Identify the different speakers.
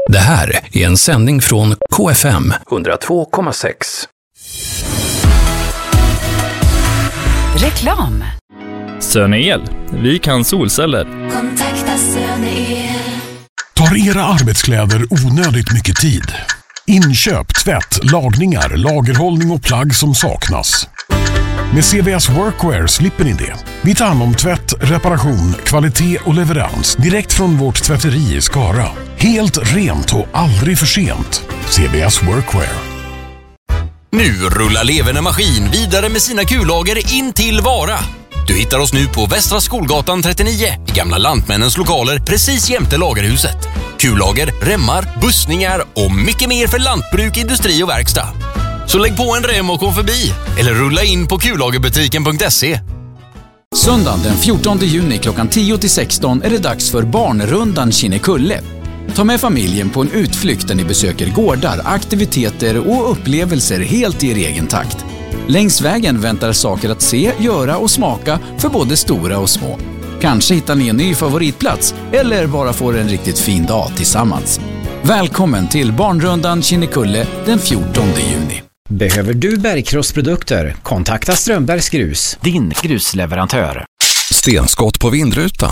Speaker 1: Det här är en sändning från KFM 102,6.
Speaker 2: Reklam.
Speaker 3: Sönel, vi kan solceller.
Speaker 2: Kontakta Sönel.
Speaker 4: Tar era arbetskläder onödigt mycket tid? Inköp, tvätt, lagningar, lagerhållning och plagg som saknas. Med CVS Workwear slipper ni det. Vi tar hand om tvätt, reparation, kvalitet och leverans direkt från vårt tvätteri i Skara. Helt rent och aldrig för sent. CVS Workwear.
Speaker 5: Nu rullar Leverne Maskin vidare med sina kullager in till Vara. Du hittar oss nu på Västra Skolgatan 39 i gamla Lantmännens lokaler precis jämte lagerhuset. Kullager, remmar, bussningar och mycket mer för lantbruk, industri och verkstad. Så lägg på en rem och kom förbi eller rulla in på kullagerbutiken.se.
Speaker 6: Söndagen den 14 juni klockan 10-16 är det dags för Barnrundan Kinnekulle. Ta med familjen på en utflykt där ni besöker gårdar, aktiviteter och upplevelser helt i er egen takt. Längs vägen väntar saker att se, göra och smaka för både stora och små. Kanske hittar ni en ny favoritplats eller bara får en riktigt fin dag tillsammans. Välkommen till Barnrundan Kinnekulle den 14 juni.
Speaker 7: Behöver du bergkrossprodukter? Kontakta Strömbergs Grus, din grusleverantör.
Speaker 1: Stenskott på vindrutan.